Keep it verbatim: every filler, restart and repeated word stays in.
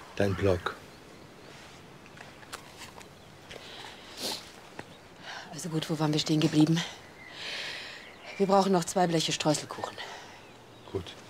Dein Blog. Also gut, wo waren wir stehen geblieben? Wir brauchen noch zwei Bleche Streuselkuchen. Gut.